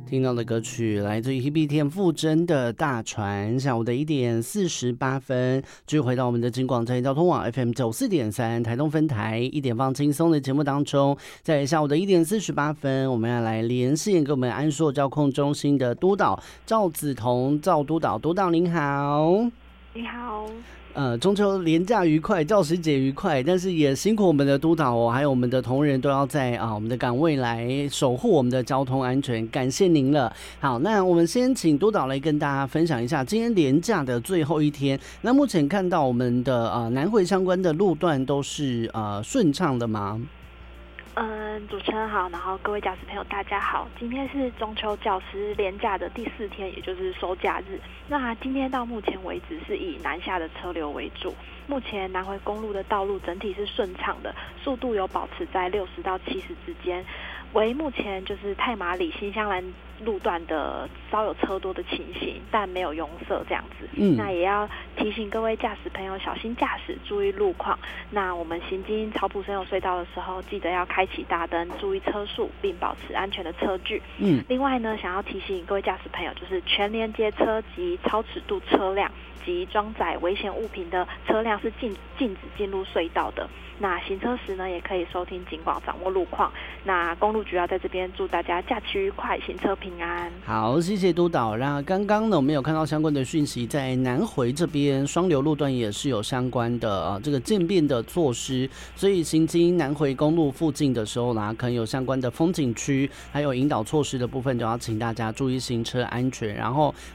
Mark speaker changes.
Speaker 1: 听到的歌曲来自于 Hebe 田馥甄的大船。下午的1:48，继续回到我们的金广交通网 FM 94.3台东分台一点放轻松的节目当中。在下午的1:48，我们要来连线跟我们安硕交控中心的督导赵子彤赵督导。督导您好。
Speaker 2: 你好。
Speaker 1: 中秋连假愉快，教师节愉快，但是也辛苦我们的督导哦，还有我们的同仁都要在我们的岗位来守护我们的交通安全，感谢您了。好，那我们先请督导来跟大家分享一下今天连假的最后一天。那目前看到我们的南回相关的路段都是顺畅的吗？
Speaker 2: 主持人好，然后各位驾驶朋友大家好，今天是中秋教师连假的第4天，也就是收假日。那今天到目前为止是以南下的车流为主，目前南回公路的道路整体是顺畅的，速度有保持在60到70之间，为目前就是太麻里新香兰路段的稍有车多的情形，但没有拥塞这样子。那也要提醒各位驾驶朋友小心驾驶，注意路况。那我们行经草埔深有隧道的时候，记得要开启大灯，注意车速，并保持安全的车距。另外呢，想要提醒各位驾驶朋友，就是全连接车及超尺度车辆及装载危险物品的车辆是禁止进入隧道的。那行车时呢，也可以收听警广，掌握路况。那公路局要在这边祝大家假期愉快，行车平安。
Speaker 1: 好，谢谢督导。那刚刚呢，我们有看到相关的讯息，在南回这边双流路段也是有相关的这个渐变的措施，所以行经南回公路附近的时候呢，可能有相关的风景区，还有引导措施的部分，就要请大家注意行车安全。然后